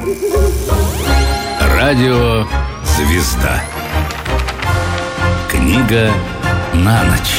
Радио «Звезда». Книга на ночь.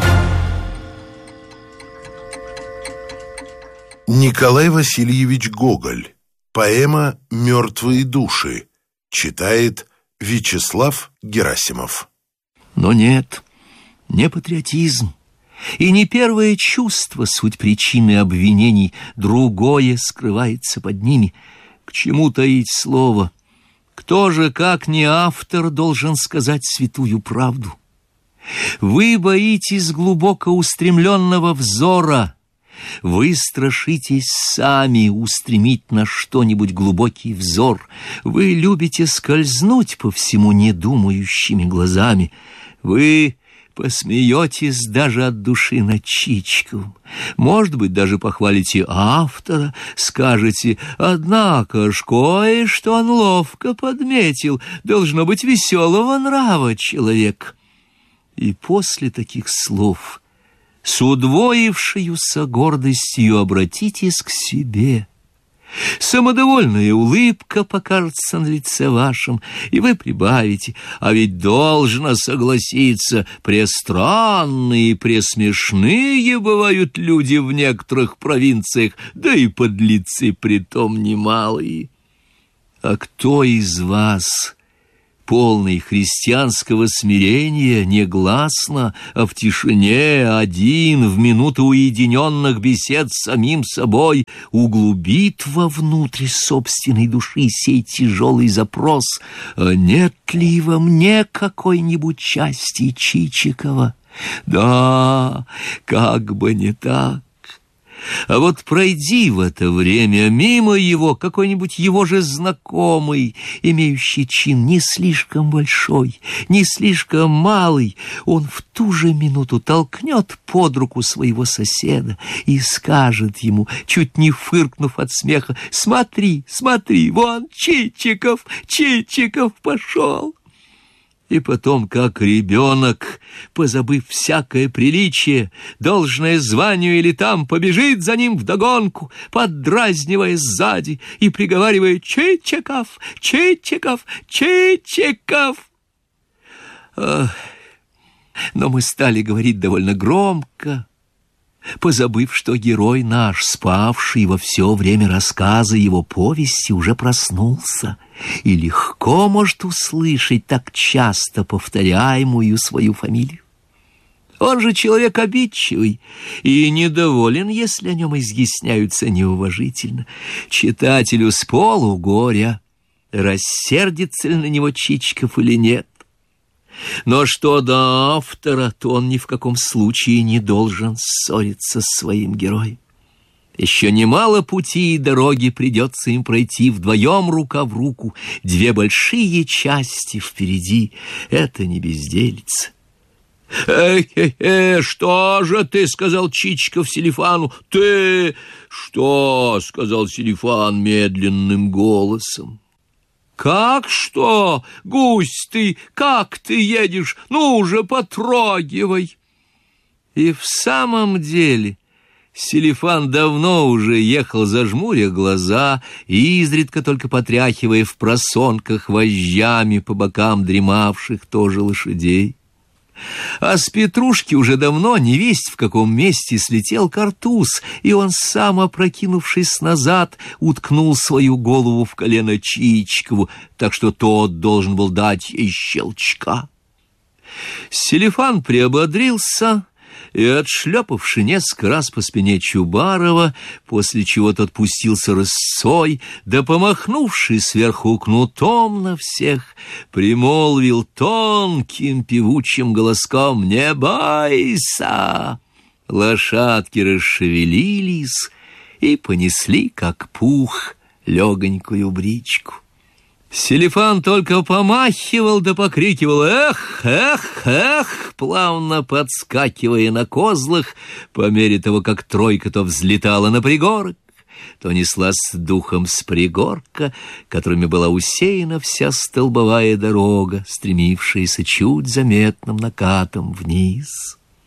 Николай Васильевич Гоголь. Поэма «Мертвые души». Читает Вячеслав Герасимов. Но нет, не патриотизм и не первое чувство суть причины обвинений, другое скрывается под ними. К чему таить слово? Кто же, как не автор, должен сказать святую правду? Вы боитесь глубоко устремленного взора, вы страшитесь сами устремить на что-нибудь глубокий взор, вы любите скользнуть по всему недумающими глазами, вы посмеетесь даже от души над Чичиковым, может быть, даже похвалите автора, скажете: однако ж кое-что он ловко подметил, должно быть веселого нрава человек. И после таких слов с удвоившеюся гордостью обратитесь к себе. Самодовольная улыбка покажется на лице вашем, и вы прибавите: а ведь должно согласиться, престранные, пресмешные бывают люди в некоторых провинциях, да и подлецы притом немалые. А кто из вас, полный христианского смирения, негласно, а в тишине, один, в минуты уединенных бесед с самим собой, углубит вовнутрь собственной души сей тяжелый запрос: а нет ли во мне какой-нибудь части Чичикова? Да, как бы не так. А вот пройди в это время мимо его какой-нибудь его же знакомый, имеющий чин не слишком большой, не слишком малый, он в ту же минуту толкнет под руку своего соседа и скажет ему, чуть не фыркнув от смеха: смотри, смотри, вон Чичиков, Чичиков пошел. И потом, как ребенок, позабыв всякое приличие, должное званию или там, побежит за ним вдогонку, поддразнивая сзади и приговаривая: Чичиков, Чичиков, Чичиков. Но мы стали говорить довольно громко, позабыв, что герой наш, спавший во все время рассказа его повести, уже проснулся и легко может услышать так часто повторяемую свою фамилию. Он же человек обидчивый и недоволен, если о нем изъясняются неуважительно. Читателю с полугоря, рассердится ли на него Чичиков или нет. Но что до автора, то он ни в каком случае не должен ссориться с своим героем. Еще немало пути и дороги придется им пройти вдвоем рука в руку. Две большие части впереди — это не безделица. Что же ты, — сказал Чичиков Селифану. Ты что? — сказал Селифан медленным голосом. Как что, гусь ты, как ты едешь? Ну уже потрогивай. И в самом деле Селифан давно уже ехал, зажмуря глаза и изредка только потряхивая в просонках вожжами по бокам дремавших тоже лошадей. А с Петрушки уже давно невесть в каком месте слетел картуз, и он, сам опрокинувшись назад, уткнул свою голову в колено Чичикову, так что тот должен был дать ей щелчка. Селифан приободрился и, отшлепавши несколько раз по спине Чубарова, после чего тот пустился рысцой, да, помахнувши сверху кнутом на всех, примолвил тонким певучим голоском: «Не бойся!» Лошадки расшевелились и понесли, как пух, легонькую бричку. Селифан только помахивал да покрикивал: «Эх, эх, эх!», плавно подскакивая на козлах, по мере того, как тройка то взлетала на пригорок, то неслась духом с пригорка, которыми была усеяна вся столбовая дорога, стремившаяся чуть заметным накатом вниз.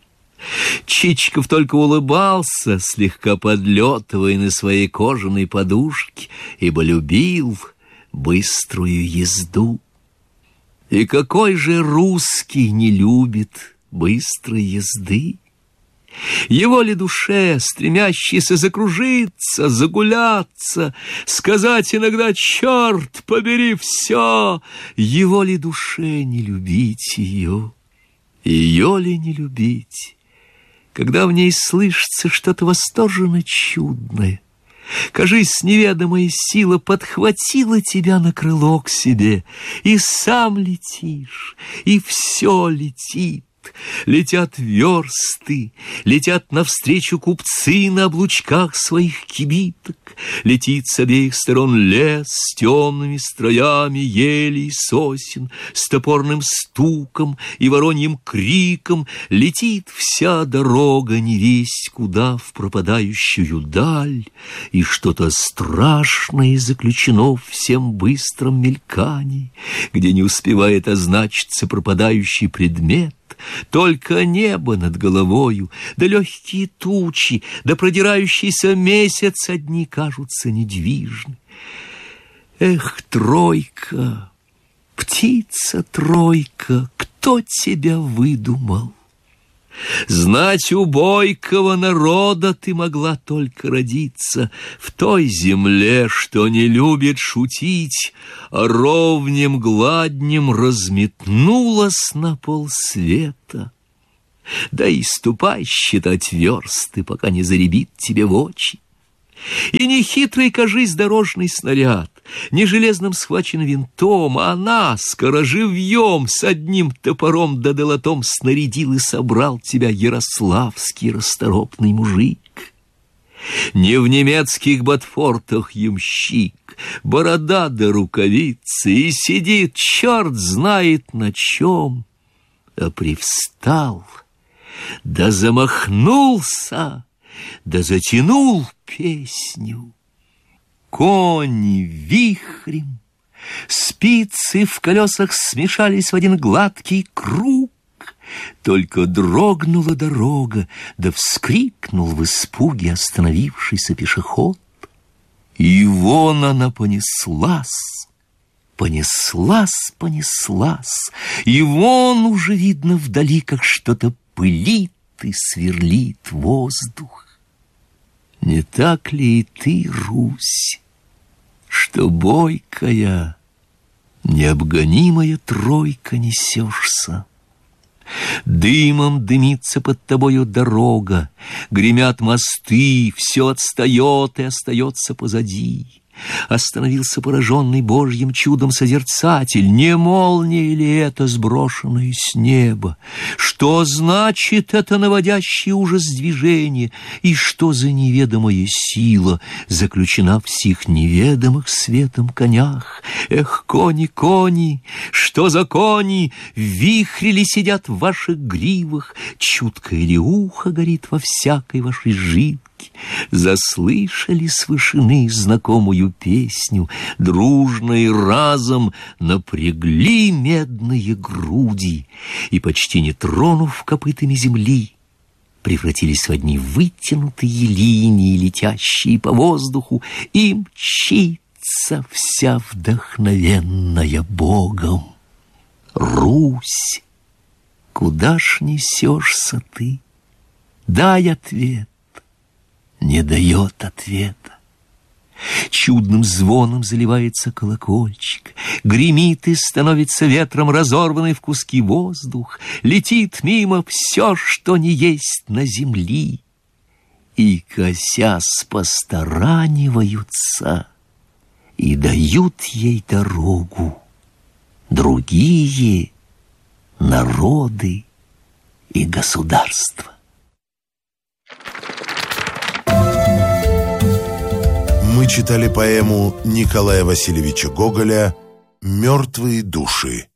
Чичиков только улыбался, слегка подлетывая на своей кожаной подушке, ибо любил быструю езду. И какой же русский не любит быстрой езды? Его ли душе, стремящейся закружиться, загуляться, сказать иногда «черт побери все», его ли душе не любить ее? Ее ли не любить, когда в ней слышится что-то восторженно чудное? Кажись, неведомая сила подхватила тебя на крыло к себе, и сам летишь, и все летит. Летят версты, летят навстречу купцы на облучках своих кибиток. Летит с обеих сторон лес с темными строями елей и сосен, с топорным стуком и вороньим криком. Летит вся дорога невесть куда в пропадающую даль, и что-то страшное заключено в всем быстром мелькании, где не успевает означиться пропадающий предмет. Только небо над головою, да легкие тучи, да продирающийся месяц одни кажутся недвижны. Эх, тройка, птица тройка, кто тебя выдумал? Знать, у бойкого народа ты могла только родиться, в той земле, что не любит шутить, а ровнем гладнем разметнулась на полсвета. Да и ступай считать версты, пока не заребит тебе в очи. И не хитрый, кажись, дорожный снаряд, не железным схвачен винтом, а она скороживьем с одним топором да долотом снарядил и собрал тебя ярославский расторопный мужик. Не в немецких ботфортах ямщик, борода да рукавицы, и сидит черт знает на чем, а привстал, да замахнулся, да затянул песню. Кони вихрем, спицы в колесах смешались в один гладкий круг. Только дрогнула дорога, да вскрикнул в испуге остановившийся пешеход. И вон она понеслась, понеслась, понеслась, и вон уже видно вдали, как что-то пылит и сверлит воздух. Не так ли и ты, Русь, что бойкая, необгонимая тройка несешься? Дымом дымится под тобою дорога, гремят мосты, все отстает и остается позади. Остановился пораженный Божьим чудом созерцатель. Не молния ли это, сброшенная с неба? Что значит это наводящее ужас движение? И что за неведомая сила заключена в сих неведомых светом конях? Эх, кони, кони, что за кони? В вихре ли сидят в ваших гривах? Чуткое ли ухо горит во всякой вашей жилке? Заслышали с вышины знакомую песню, дружно и разом напрягли медные груди и, почти не тронув копытами земли, превратились в одни вытянутые линии, летящие по воздуху, и мчится вся вдохновенная Богом. Русь, куда ж несешься ты? Дай ответ. Не дает ответа. Чудным звоном заливается колокольчик, гремит и становится ветром разорванный в куски воздух, летит мимо все, что не есть на земли, и, косясь, постараниваются и дают ей дорогу другие народы и государства. Мы читали поэму Николая Васильевича Гоголя «Мертвые души».